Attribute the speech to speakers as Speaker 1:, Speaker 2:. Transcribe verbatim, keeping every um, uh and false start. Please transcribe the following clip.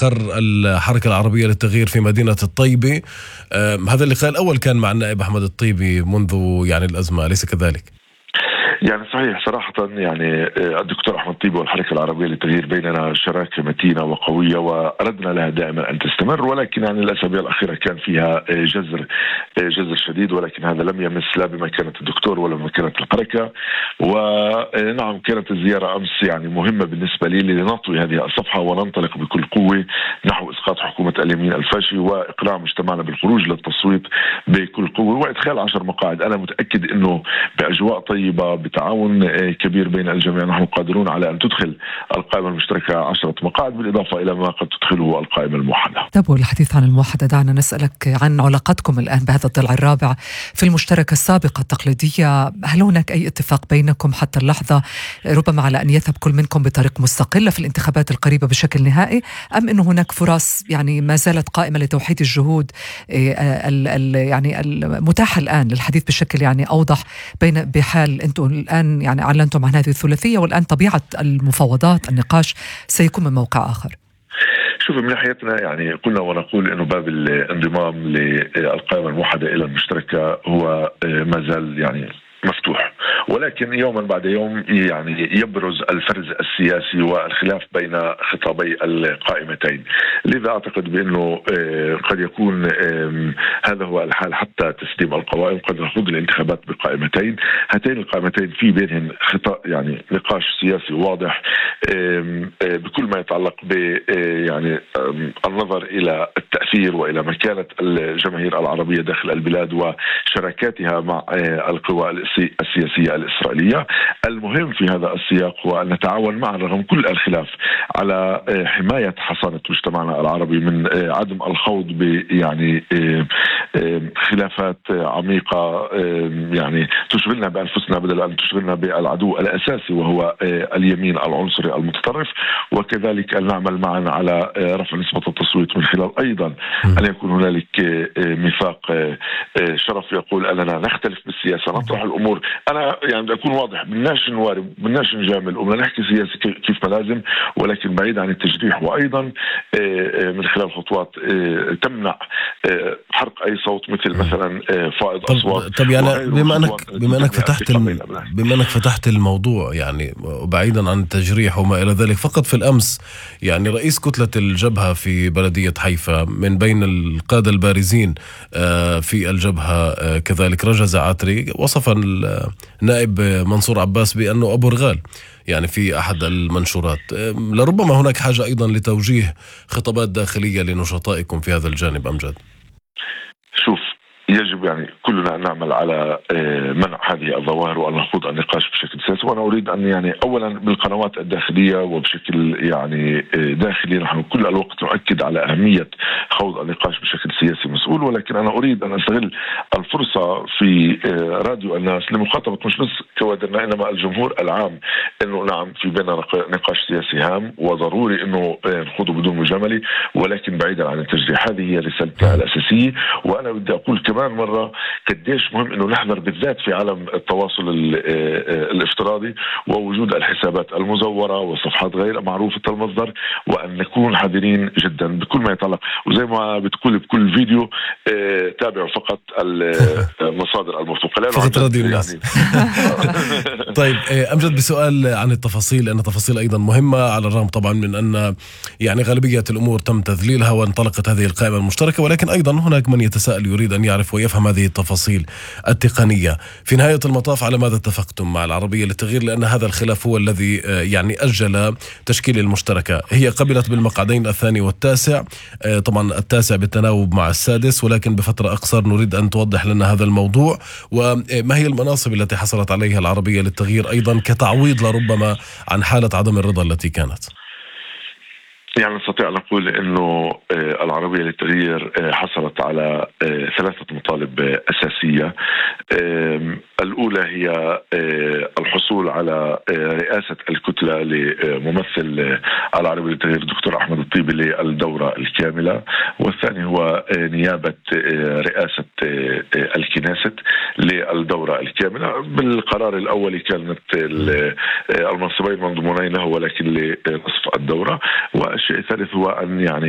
Speaker 1: مقر الحركة العربية للتغيير في مدينة الطيبة. هذا اللقاء الأول كان مع النائب أحمد الطيبي منذ يعني الأزمة، أليس كذلك؟
Speaker 2: يعني صحيح صراحة، يعني الدكتور أحمد الطيبي والحركة العربية للتغيير بيننا شراكة متينة وقوية، وأردنا لها دائما أن تستمر، ولكن يعني الأسابيع الأخيرة كان فيها جزر جزر شديد، ولكن هذا لم يمس لا بمكانة الدكتور ولا بمكانة الحركة. ونعم كانت الزيارة أمس يعني مهمة بالنسبة لي لنطوي هذه الصفحة وننطلق بكل قوة نحو إسقاط حكومة اليمين الفاشي وإقناع مجتمعنا بالخروج للتصويت بكل قوة وإدخال عشر مقاعد. أنا متأكد أنه بأجواء طيبة بتعاون كبير بين الجميع نحن قادرون على أن تدخل القائمة المشتركة عشرة مقاعد بالإضافة إلى ما قد تدخله القائمة الموحدة.
Speaker 3: طب والحديث عن الموحدة، دعنا نسألك عن علاقتكم الآن بهذا الضلع الرابع في المشتركة السابقة التقليدية. هل هناك أي اتفاق بينكم حتى اللحظة ربما على أن يذهب كل منكم بطريق مستقلة في الانتخابات القريبة بشكل نهائي، أم أنه هناك فرص يعني ما زالت قائمة لتوحيد الجهود يعني المتاحة الآن للحديث بشكل يعني أوضح بين بحال أنتم الآن يعني أعلنتم عن هذه الثلاثية، والآن طبيعة المفاوضات النقاش سيكون من موقع آخر؟
Speaker 2: شوف، من ناحيتنا يعني قلنا ونقول انه باب الانضمام للقائمة الموحدة الى المشتركة هو ما زال يعني مفتوح، ولكن يوما بعد يوم يعني يبرز الفرز السياسي والخلاف بين خطابي القائمتين. لذا أعتقد بأنه قد يكون هذا هو الحال حتى تسليم القوائم. قد نخوض الانتخابات بقائمتين، هاتين القائمتين في بينهن خطاب يعني نقاش سياسي واضح بكل ما يتعلق ب يعني النظر إلى التأثير وإلى مكانة الجماهير العربية داخل البلاد وشراكاتها مع القوى السياسية الإسرائيلية. المهم في هذا السياق هو أن نتعاون معا رغم كل الخلاف على حماية حصانة مجتمعنا العربي من عدم الخوض ب يعني خلافات عميقة يعني تشغلنا بأنفسنا بدل أن تشغلنا بالعدو الأساسي وهو اليمين العنصري المتطرف، وكذلك أن نعمل معا على رفع نسبة التصويت من خلال أيضا أن يكون هنالك ميثاق شرف يقول أننا نختلف بالسياسة، نطرح الأمور. أنا يعني بدي أكون واضح، بدناش نوارب، بدناش نجامل، وبدنا نحكي سياسة كيف ما لازم، ولكن بعيد عن التجريح، وأيضا من خلال خطوات تمنع حرق أي صوت مثل مثلا فائض أصوات.
Speaker 1: طب يعني بما أنك بما أنك فتحت بما أنك فتحت الموضوع يعني بعيدا عن التجريح وما إلى ذلك، فقط في الأمس يعني رئيس كتلة الجبهة في بلدية حيفا من بين القادة البارزين في الجبهة كذلك رجا زعاتري وصف النائب منصور عباس بأنه أبو رغال يعني في أحد المنشورات. لربما هناك حاجة أيضا لتوجيه خطابات داخلية لنشطائكم في هذا الجانب أمجد.
Speaker 2: شوف، يجب يعني كلنا أن نعمل على منع هذه الظواهر وأن نخوض النقاش بشكل سياسي. وأنا أريد أن يعني أولا بالقنوات الداخلية وبشكل يعني داخلي نحن كل الوقت نؤكد على أهمية خوض النقاش بشكل سياسي مسؤول، ولكن أنا أريد أن أستغل الفرصة في راديو الناس لمخاطبة مش بس كوادرنا إنما الجمهور العام، إنه نعم في بيننا نقاش سياسي هام وضروري إنه نخوضه بدون مجاملة ولكن بعيدا عن التجريح. هذه هي رسالتي الأساسية. وأنا بدي أقول كمان مرة قديش مهم انه نحذر بالذات في عالم التواصل الافتراضي ووجود الحسابات المزورة والصفحات غير معروفة المصدر، وان نكون حذرين جدا بكل ما يتعلق. وزي ما بتقول بكل فيديو تابعوا فقط المصادر الموثوقة
Speaker 1: فقط راديو الناس. طيب أمجد، بسؤال عن التفاصيل، لأن التفاصيل أيضا مهمة على الرغم طبعا من أن يعني غالبية الأمور تم تذليلها وانطلقت هذه القائمة المشتركة، ولكن أيضا هناك من يتساءل يريد أن يعرف ويفهم هذه التفاصيل التقنية. في نهاية المطاف على ماذا اتفقتم مع العربية للتغيير؟ لأن هذا الخلاف هو الذي يعني أجل تشكيل المشتركة. هي قبلت بالمقعدين الثاني والتاسع، طبعا التاسع بالتناوب مع السادس، ولكن بفترة أقصر. نريد أن توضح لنا هذا الموضوع، وما هي المناصب التي حصلت عليها العربية للتغيير أيضا كتعويض لربما عن حالة عدم الرضا التي كانت.
Speaker 2: يعني نستطيع أن نقول أنه العربية للتغيير حصلت على ثلاثة مطالب أساسية. الأولى هي الحصول على رئاسة الكتلة لممثل العربية للتغيير الدكتور أحمد الطيبي للدورة الكاملة، والثاني هو نيابة رئاسة الكنيست للدورة الكاملة. بالقرار الأول كانت المنصبين منضمونين له ولكن لنصف الدورة. والشيء الثالث هو أن يعني